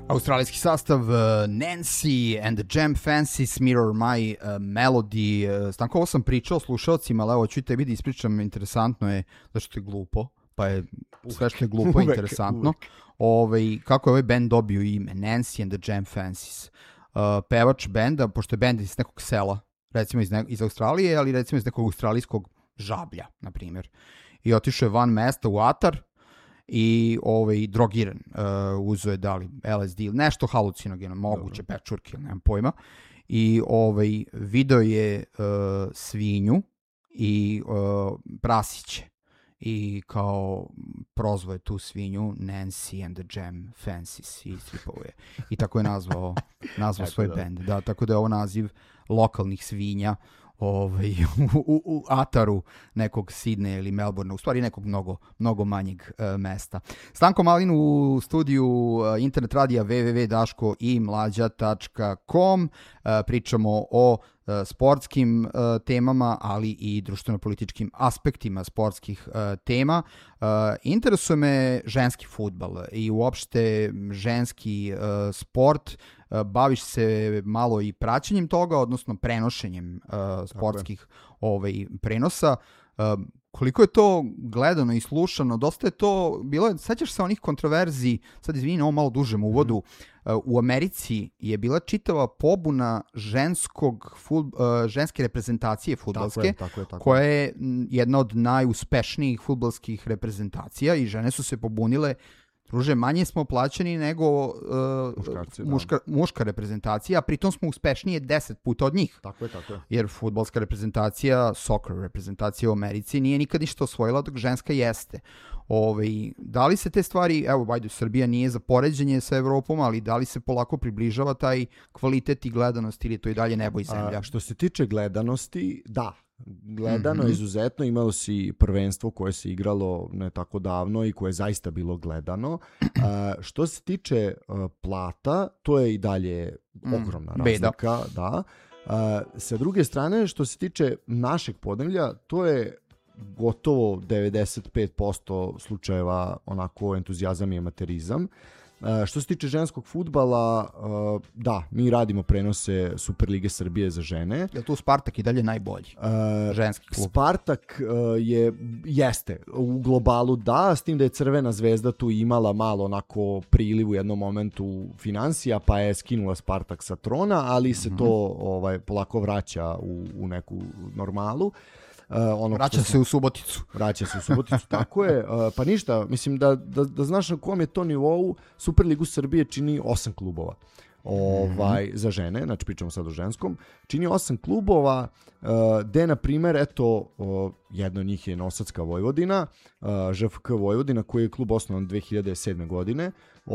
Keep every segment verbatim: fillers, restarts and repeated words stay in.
Australijski sastav uh, Nancy and the Jam Fancies, Mirror My uh, Melody. Uh, Stanko, ovo sam pričao slušalcima, ali evo ću i tebi da ispričam, interesantno je, zašto je glupo, pa je sve što je glupo uvek, interesantno. Ovaj, kako je ovaj band dobio ime, Nancy and the Jam Fancies. Uh, pevač benda, pošto je band iz nekog sela, recimo iz, ne, iz Australije, ali recimo iz nekog australijskog Žablja, na primjer. I otišao je van mesta u atar, i ovaj, drogiran, uh, uzo je da li L S D ili nešto halucinogeno, moguće pečurke, nemam pojma, i ovaj, video je uh, svinju i uh, prasiće i kao prozvao je tu svinju Nancy and the Jam Fancies i stripao je. I tako je nazvao, nazvao svoj da. band. Da, tako da je ovo naziv lokalnih svinja ovaj, u, u, u ataru nekog Sidneja ili Melbourne, u stvari nekog mnogo, mnogo manjeg uh, mesta. Stanko Malin u studiju uh, internet radija w w w tačka daško i mlađa tačka com. Uh, pričamo o uh, sportskim uh, temama, ali i društveno-političkim aspektima sportskih uh, tema. Uh, interesuje me ženski fudbal i uopšte ženski uh, sport. Baviš se malo i praćenjem toga, odnosno prenošenjem uh, sportskih ovaj, prenosa. Uh, koliko je to gledano i slušano? Dosta je to bilo, sećaš se onih kontroverzi, sad izvini, ovo malo dužem uvodu, uh, u Americi je bila čitava pobuna ženskog fut, uh, ženske reprezentacije fudbalske, tako je, tako je, tako. koja je jedna od najuspešnijih fudbalskih reprezentacija i žene su se pobunile. Druže, manje smo plaćeni nego uh, Muškarci, muška, muška reprezentacija, a pritom smo uspešnije deset puta od njih. Tako je, tako je. Jer fudbalska reprezentacija, soccer reprezentacija u Americi nije nikad ništa osvojila, dok ženska jeste. Ove, da li se te stvari, evo, bajde, Srbija nije za poređenje sa Evropom, ali da li se polako približava taj kvalitet i gledanost ili to i dalje nebo i zemlja? A, što se tiče gledanosti, da. Gledano mm-hmm. izuzetno, imalo si prvenstvo koje se igralo ne tako davno i koje je zaista bilo gledano. Uh, što se tiče uh, plata, to je i dalje ogromna mm, razlika. Da. Uh, sa druge strane, što se tiče našeg podneblja, to je gotovo devedeset pet posto slučajeva onako entuzijazam i amaterizam. Uh, što se tiče ženskog fudbala, uh, da, mi radimo prenose Superlige Srbije za žene. Je tu Spartak i dalje najbolji? Uh, ženski klub. Spartak uh, je, jeste, u globalu da, s tim da je Crvena zvezda tu imala malo onako priliv u jednom momentu finansija, pa je skinula Spartak sa trona, ali se uh-huh. to ovaj, polako vraća u, u neku normalu. Uh, ono vraća se u Suboticu. Vraća se u Suboticu, tako je. Uh, pa ništa, mislim da, da, da znaš na kom je to nivou. Superligu Srbije čini osam klubova. Ovaj, mm-hmm. za žene, znači pričamo sad o ženskom, čini osam klubova, uh, gde, na primer, eto, uh, jedno od njih je Nosadska Vojvodina, uh, Ž F K Vojvodina, koji je klub osnovan dve hiljade sedme. godine,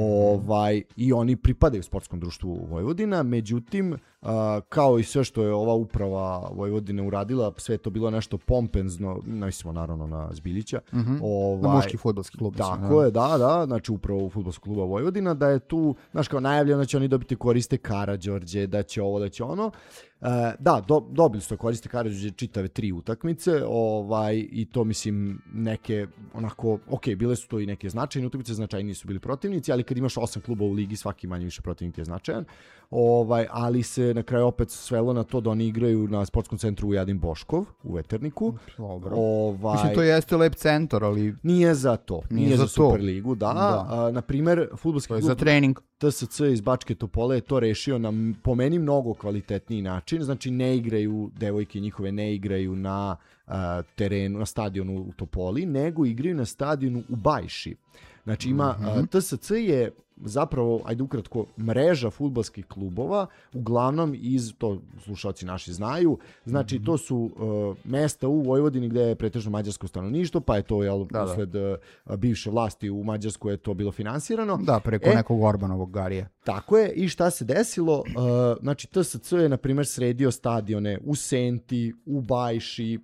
ovaj, i oni pripadaju sportskom društvu Vojvodina, međutim, uh, kao i sve što je ova uprava Vojvodine uradila, sve je to bilo nešto pompenzno, mislimo naravno na Zbiljića. Mm-hmm. Ovaj, na muški fudbalski klub. Tako je, da, da, znači upravo fudbalskog kluba Vojvodina, da je tu, znaš, kao najavljeno da će oni dobiti koriste Karađorđe, da će ovo, da će ono. Uh, da, do, dobili su koriste Karađorđe čitave tri utakmice, ovaj, i to mislim neke onako, ok, bile su to i neke značajne utakmice, značajniji su bili protivnici, ali kad imaš osam klubova u ligi, svaki manje više protivnik je značajan, ovaj, ali se na kraju opet svelo na to da oni igraju na sportskom centru Ujadin Boškov u Veterniku. Dobro. Ovaj, mislim, to jeste lep centar, ali nije za to, nije, nije za, za Superligu, da. da. Uh, na primer, fudbalski klub za trening T S C iz Bačke Topole je to rešio na, po meni, mnogo kvalitetniji način. Znači, ne igraju, devojke njihove ne igraju na uh, terenu, na stadionu u Topoli, nego igraju na stadionu u Bajši. Znači, ima, mm-hmm. uh, T S C je zapravo, ajde ukratko, mreža fudbalskih klubova, uglavnom iz, to slušalci naši znaju, znači mm-hmm. to su uh, mesta u Vojvodini gde je pretežno mađarsko stanovništvo, pa je to, jel, da, usled da. Uh, bivše vlasti u Mađarskoj je to bilo finansirano. Da, preko e, nekog Orbanovog Garija. Tako je, i šta se desilo? Uh, znači, T S C je, na primjer, sredio stadione u Senti, u Bajši,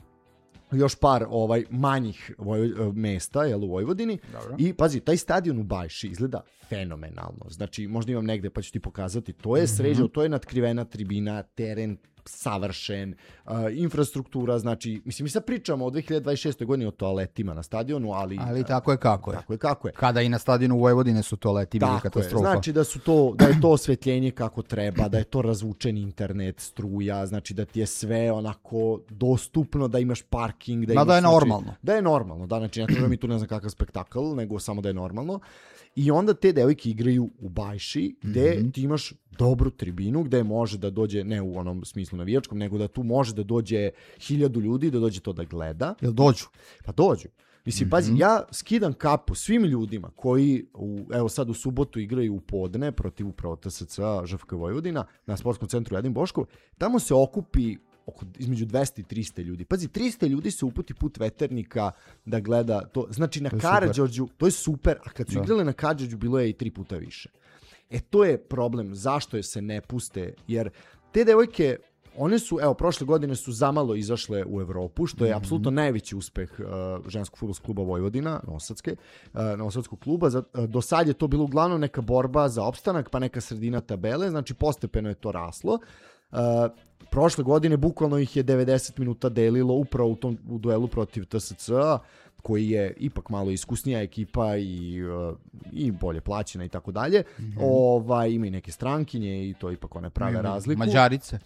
još par ovaj manjih voj, mesta, jel, u Vojvodini. Dobro. I pazi, taj stadion u Bajši izgleda fenomenalno. Znači, možda imam negde pa ću ti pokazati. To je sređeno, mm-hmm. to je natkrivena tribina, teren savršen, uh, infrastruktura, znači, mislim, mi sad pričamo o dve hiljade dvadeset šestoj godini o toaletima na stadionu, ali... Ali tako je kako je. Tako je kako je. Kada i na stadionu u Vojvodine su toaleti bili katastrofa. Tako je, znači da, su to, da je to osvetljenje kako treba, da je to razvučen internet, struja, znači da ti je sve onako dostupno, da imaš parking. Da, da, imaš, da je znači, normalno. Da je normalno, da, znači ne kažem mi tu ne znam kakav spektakl, nego samo da je normalno. I onda te devojke igraju u Bajši, gde mm-hmm. ti imaš dobru tribinu, gde može da dođe, ne u onom smislu navijačkom, nego da tu može da dođe hiljadu ljudi, da dođe to da gleda. Jel dođu? Pa dođu. Mislim, mm-hmm. pazi, ja skidam kapu svim ljudima koji, u, evo sad u subotu igraju u podne protiv upravo T S C-a Ž F K Vojvodina na sportskom centru Jedin Boškov. Tamo se okupi oko, između dvesta i trista ljudi. Pazi, trista ljudi se uputi put veternika da gleda to. Znači na Karađorđu, to je super, a kad su da. igrali na Karađorđu bilo je i tri puta više. E to je problem, zašto je se ne puste, jer te devojke, one su, evo, prošle godine su zamalo izašle u Evropu, što je mm-hmm. apsolutno najveći uspeh uh, ženskog fudbalskog kluba Vojvodina, Novosadske, uh, Novosadskog kluba. Za, uh, do sad je to bilo uglavnom neka borba za opstanak, pa neka sredina tabele, znači postepeno je to raslo. Uh, prošle godine bukvalno ih je devedeset minuta delilo upravo u tom u duelu protiv T S C-a, koji je ipak malo iskusnija ekipa i, uh, i bolje plaćena i tako dalje. Ovaj, ima i neke strankinje i to ipak one prave razliku. Mađarice.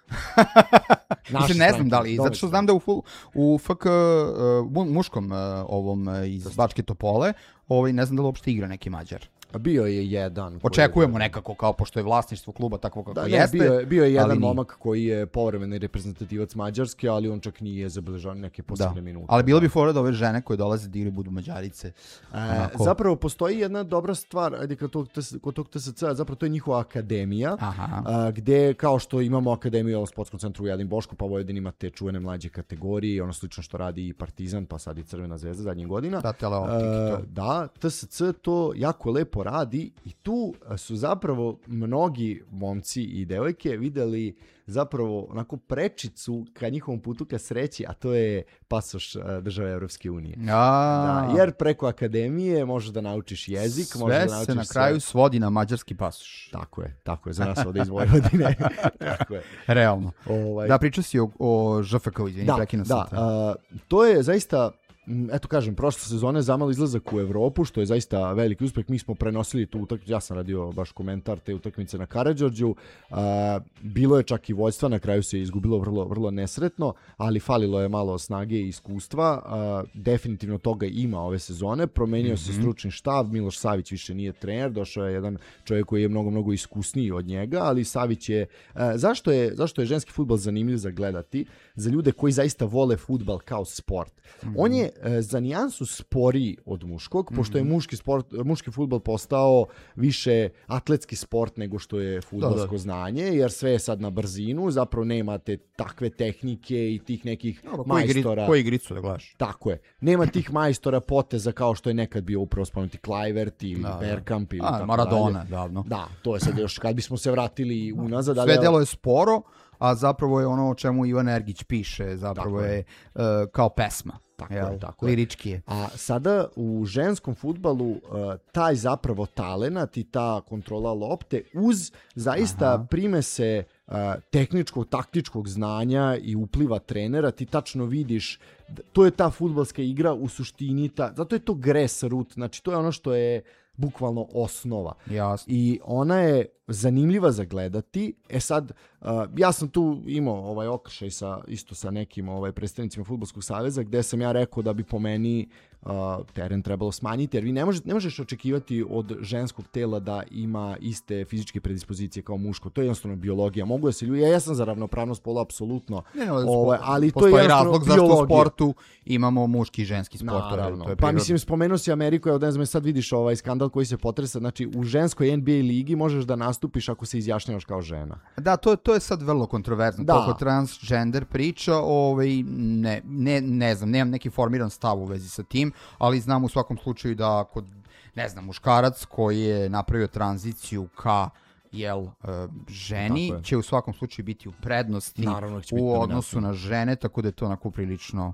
Mislim, ne znam da li, zato što znam da u, full, u F K uh, muškom uh, ovom uh, iz Bačke Topole, ovaj, ne znam da li uopšte igra neki Mađar. Bio je jedan. Očekujemo je... nekako, kao pošto je vlasništvo kluba takvo kako da, ne, jeste. Bio je, bio je jedan momak koji je povremeni reprezentativac Mađarske, ali on čak nije zabeležao neke posebne da. minute. Ali bilo bi fora da ove žene koje dolaze da igraju budu Mađarice. E, zapravo postoji jedna dobra stvar, ajde kod tog, kod tog T S C-a, zapravo to je njihova akademija, a, gde kao što imamo akademiju u sportskom centru u Jedin Bošku, pa Vojvodin ima te čuvene mlađe kategorije, ono slično što radi i Partizan, pa sad i Crvena zvezda zadnjih godina. Da, teleoptik, da, T S C to jako lepo radi i tu su zapravo mnogi momci i devojke videli zapravo onako prečicu ka njihovom putu ka sreći, a to je pasoš države Evropske unije. Da, jer preko akademije možeš da naučiš jezik. Sve možeš da naučiš se na kraju sve... svodi na mađarski pasoš. Tako je, tako je, za nas ovdje iz Vojvodine. Tako je. Realno. Ovaj... Da, pričao si o, o Ž F K-u, izvini, da, prekinu da, a, to je zaista... Eto kažem, prošle sezone zamalo izlazak u Evropu, što je zaista veliki uspeh. Mi smo prenosili tu utakmicu, ja sam radio baš komentar te utakmice na Karađorđu. A, bilo je čak i vođstva, na kraju se izgubilo vrlo, vrlo nesretno, ali falilo je malo snage i iskustva. A, definitivno toga ima ove sezone. Promenio mm-hmm. se stručni štab, Miloš Savić više nije trener, došao je jedan čovjek koji je mnogo, mnogo iskusniji od njega, ali Savić je... A, zašto je, zašto je ženski fudbal zanimljiv za gledati? Za ljude koji zaista vole fudbal kao sport. Mm-hmm. On je za nijansu sporiji od muškog, pošto je muški sport, muški fudbal postao više atletski sport nego što je fudbalsko da, da. znanje, jer sve je sad na brzinu, zapravo nemate takve tehnike i tih nekih no, majstora. Koji igricu da gledaš? Tako je. Nema tih majstora poteza kao što je nekad bio upravo spomenuti Kluivert ili da, Bergkamp ili A, tako Maradona, dalje. davno. Da, to je sad još kad bismo se vratili unazad. Sve ali... delo je sporo, a zapravo je ono o čemu Ivan Ergić piše, zapravo je, je uh, kao pesma. Tako Jel, je, tako lirički je. A sada u ženskom fudbalu uh, taj zapravo talenat i ta kontrola lopte uz zaista Aha. primese uh, tehničkog, taktičkog znanja i upliva trenera, ti tačno vidiš, to je ta fudbalska igra u suštini, ta, zato je to grassroots, znači to je ono što je bukvalno osnova. Jasno. I ona je zanimljiva za gledati. E sad, uh, ja sam tu imao ovaj okršaj sa, isto sa nekim ovaj, predstavnicima Fudbalskog saveza, gde sam ja rekao da bi po meni uh, teren trebalo smanjiti, jer vi ne, može, ne možeš očekivati od ženskog tela da ima iste fizičke predispozicije kao muško. To je jednostavno biologija. Mogu da se ljudi, ja, ja sam za ravnopravnost pola, apsolutno. Ne, ovaj, ali to je jednostavno razlog biologija. Zašto u sportu imamo muški i ženski sport. Naravno. To je pa mislim, spomenuo si Ameriku, evo da ne znam, sad vidiš ovaj skandal koji se potresa, znači u ženskoj N B A ligi možeš da nastupiš ako se izjašnjavaš kao žena. Da, to, to je sad vrlo kontroverzno. Da. Toko transgender priča, ovaj, ne, ne, ne znam, nemam neki formiran stav u vezi sa tim, ali znam u svakom slučaju da kod, ne znam, muškarac koji je napravio tranziciju ka jel, uh, ženi će u svakom slučaju biti u prednosti u odnosu na žene, tako da je to onako prilično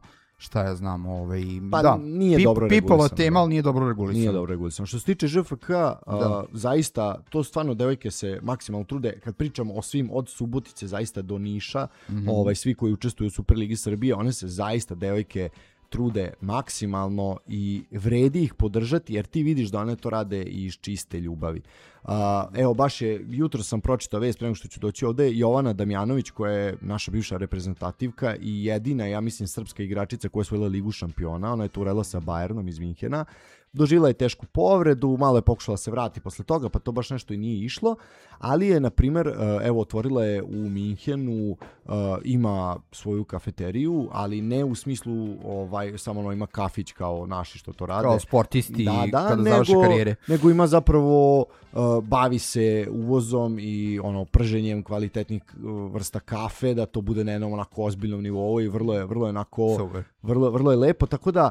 šta ja znam, ovaj, pa da, nije Pip, dobro Pipova regulisano, tema, da. ali nije dobro regulisano. Nije dobro regulisano. Što se tiče Ž F K, a, zaista, to stvarno devojke se maksimalno trude, kad pričamo o svim, od Subotice zaista do Niša, mm-hmm. ovaj, svi koji učestvuju u Superligi Srbije, one se zaista devojke trude maksimalno i vredi ih podržati, jer ti vidiš da one to rade iz čiste ljubavi. Uh, evo, baš je, jutro sam pročitao vest, prema što ću doći ovde, Jovana Damjanović, koja je naša bivša reprezentativka i jedina, ja mislim, srpska igračica koja je osvojila Ligu šampiona, ona je to uradila sa Bayernom iz Minhena, doživjela je tešku povredu, malo je pokušala se vrati posle toga, pa to baš nešto i nije išlo, ali je, na primjer, evo, otvorila je u Minhenu, ima svoju kafeteriju, ali ne u smislu, ovaj, samo ono ima kafić kao naši što to rade. Kao sportisti da, da, kada nego, završe karijere. Nego ima zapravo, bavi se uvozom i ono prženjem kvalitetnih vrsta kafe, da to bude na jednom onako ozbiljnom nivou i vrlo je, vrlo je onako, vrlo, vrlo je lepo, tako da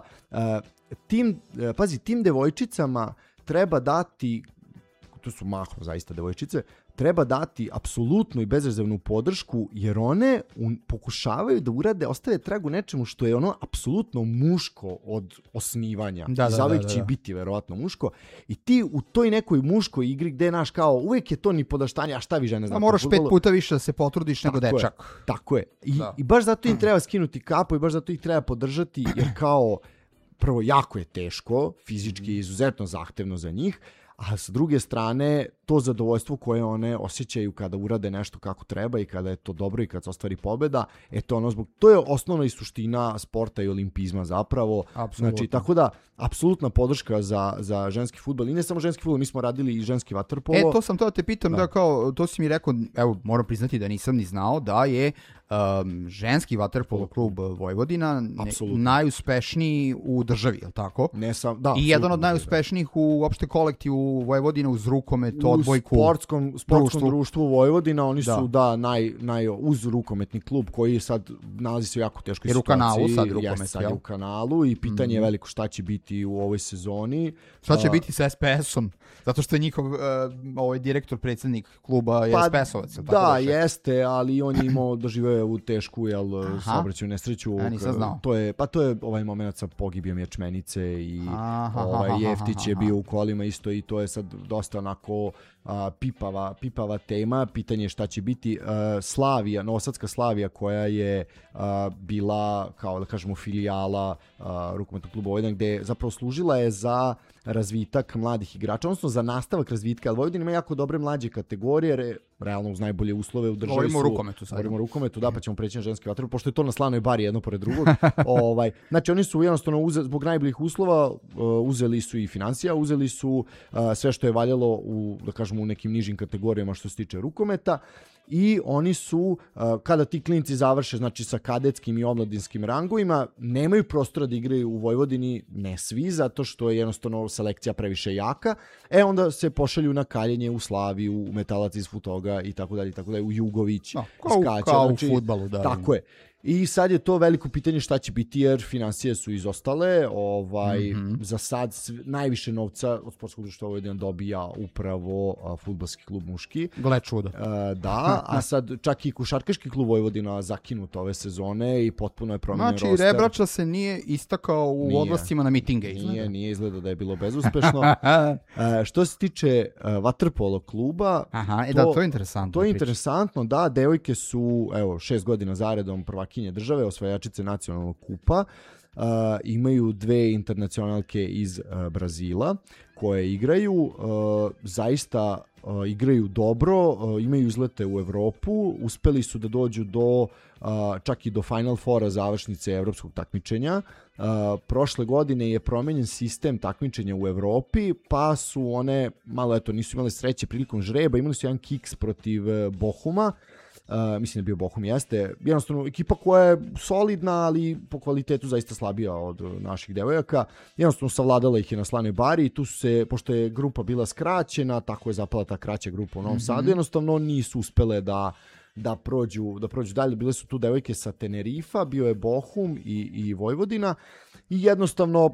tim, pazi, tim devojčicama treba dati, to su mahom zaista devojčice, treba dati apsolutnu i bezrezervnu podršku, jer one un, pokušavaju da urade, ostave tragu nečemu što je ono apsolutno muško od osnivanja. Da, I zauvek će da, da, da. biti verovatno muško. I ti u toj nekoj muškoj igri gde naš kao uvek je to ni podaštanje, a šta vi žene znate? A moraš pet puta više da se potrudiš nego tako dečak. Je, tako je. I, da. I baš zato im treba skinuti kapu i baš zato ih treba podržati, jer kao prvo, jako je teško, fizički je izuzetno zahtevno za njih, a s druge strane, to zadovoljstvo koje one osjećaju kada urade nešto kako treba i kada je to dobro i kada se ostvari pobjeda, e to, ono zbog, to je osnovna i suština sporta i olimpizma zapravo. Apsolutno. Znači, tako da, apsolutna podrška za, za ženski fudbal i ne samo ženski fudbal, mi smo radili i ženski vaterpolo. E, to sam to da te pitam, da. da kao, to si mi rekao, evo, moram priznati da nisam ni znao da je um, ženski vaterpolo klub Vojvodina ne, najuspešniji u državi, je li tako? Ne sam, da. I jedan od najuspešnijih u uopšte kolektivu Vojvodine uz rukomet, u odbojku. U sportskom, sportskom društvu. društvu Vojvodina, oni da. su da naj, naj uz rukometni klub koji sad nalazi se u jako teškoj Jer situaciji. Jer u kanalu sad rukomet, Jeste, sad je u kanalu i pitanje mm-hmm. je veliko šta će biti u ovoj sezoni. Šta će uh, biti sa S P S-om? Zato što je njihov uh, ovaj direktor, predsjednik kluba je pa, S P S-ovac. Da, tako jeste, ali on je imao doživio u tešku jel, saobraćajnu nesreću. Ja nisam znao. To je, pa to je ovaj moment sa pogibijom ječmenice i aha, ovaj, aha, Jeftić aha, je bio aha. u kolima isto i to je sad dosta onako a, pipava, pipava tema. Pitanje je šta će biti. A, Slavija, Novosadska Slavija koja je a, bila kao da kažemo filijala rukometnog kluba Vojvodina gde zapravo služila je za razvitak mladih igrača, odnosno za nastavak razvitka. Ali Vojvodina ima jako dobre mlađe kategorije, realno uz najbolje uslove u državi su. Govorimo o rukometu sad. Govorimo o rukometu, da, pa ćemo preći na ženski vaterpolo, pošto je to na slanoj bari jedno pored drugog. ovaj, znači oni su jednostavno uze, zbog najboljih uslova uh, uzeli su i financija, uzeli su uh, sve što je valjalo u, da kažemo, u nekim nižim kategorijama što se tiče rukometa. I oni su, uh, kada ti klinci završe, znači sa kadetskim i omladinskim rangovima, nemaju prostora da igraju u Vojvodini, ne svi, zato što je jednostavno selekcija previše jaka, e onda se pošalju na kaljenje u Slaviju, u Metalac iz Futoga i tako dalje, i tako dalje, u Jugović, no, kao, skaća. Kao znači, u fudbalu, da. Tako je. I sad je to veliko pitanje šta će biti, jer financije su izostale. Ovaj, mm-hmm. Za sad najviše novca od sportskog društva Vojvodina dobija upravo a, fudbalski klub muški. Gle čuda. A, da, a sad čak i košarkaški klub Vojvodina zakinut ove sezone i potpuno je promenjen roster. Znači, Rebrača se nije istakao u nije, odlascima na mitinge. Nije, izgleda. nije izgleda da je bilo bezuspešno. a, što se tiče vaterpolo kluba, Aha, e to, da, to je interesantno. To je interesantno, da, devojke su evo, šest godina zaredom prvaki države, osvajačice nacionalnog kupa, uh, imaju dve internacionalke iz uh, Brazila koje igraju, uh, zaista uh, igraju dobro, uh, imaju izlete u Evropu, uspeli su da dođu do uh, čak i do Final Fora završnice evropskog takmičenja. Uh, prošle godine je promenjen sistem takmičenja u Evropi, pa su one, malo eto, nisu imale sreće prilikom žreba, imali su jedan kiks protiv uh, Bohuma. Uh, mislim da bio Bohum jeste, jednostavno ekipa koja je solidna, ali po kvalitetu zaista slabija od naših devojaka, jednostavno savladala ih je na slanoj bari i tu su se, pošto je grupa bila skraćena, tako je zapala ta kraća grupa u Novom mm-hmm. Sadu, jednostavno nisu uspele da da prođu, da prođu dalje, bile su tu devojke sa Tenerifa, bio je Bohum i, i Vojvodina i jednostavno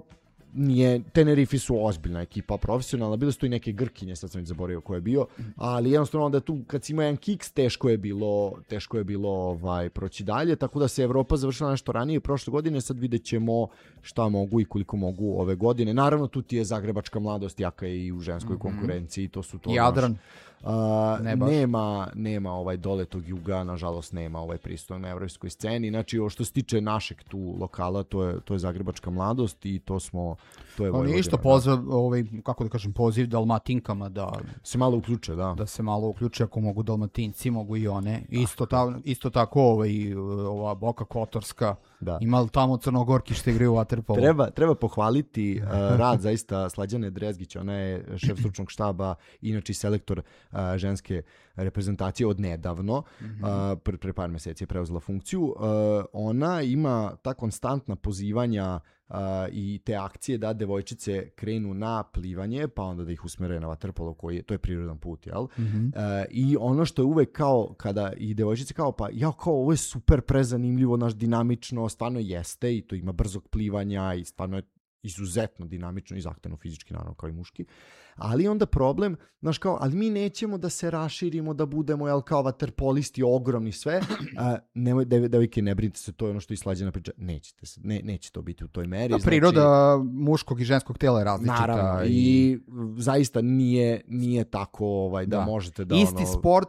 nije, Tenerife su ozbiljna ekipa, profesionalna, bile su tu i neke Grkinje, sad sam već zaboravio ko je bio, ali jednostavno onda tu kad si imao jedan kiks, teško je bilo, teško je bilo ovaj, proći dalje, tako da se Evropa završila nešto ranije prošle godine, sad vidjet ćemo šta mogu i koliko mogu ove godine. Naravno tu ti je zagrebačka mladost jaka i u ženskoj mm-hmm. konkurenciji, to su to. Jadran. Uh, ne nema, nema ovaj dole tog juga, nažalost nema ovaj pristup na evropskoj sceni. Znači, ovo što se tiče našeg tu lokala, to je, to je zagrebačka mladost i to smo, to je Vojvodina. Ništa, poziv, ovaj, kako da kažem, poziv Dalmatinkama da se malo uključe, da. Da se malo uključe, ako mogu Dalmatinci, mogu i one. Isto, ta, isto tako ovaj, ova Boka Kotorska, da. Ima li tamo Crnogorki što igraju u vaterpolu? Treba, treba pohvaliti uh, rad zaista Slađane Drezgića, ona je šef stručnog štaba, inače selektor uh, ženske reprezentacije od nedavno, mm-hmm. uh, pre, pre par meseci je preuzela funkciju. Uh, ona ima ta konstantna pozivanja Uh, i te akcije da devojčice krenu na plivanje, pa onda da ih usmere na vaterpolo, koji je, to je prirodan put, jel? Mm-hmm. Uh, I ono što je uvek kao, kada i devojčice kao, pa ja kao, ovo je super prezanimljivo, naš dinamično, stvarno jeste i to ima brzog plivanja i stvarno je izuzetno dinamično i zahtevno fizički, naravno, kao i muški. Ali onda problem, znaš kao, ali mi nećemo da se raširimo, da budemo, jel, kao vaterpolisti ogromni sve. A, nemoj, devojke, ne brinite se, to je ono što i Slađana priča. Nećete se, ne, neće to biti u toj meri. Da, priroda znači, muškog i ženskog tela je različita. Naravno, i, i zaista nije, nije tako ovaj, da, da možete da... Isti ono... sport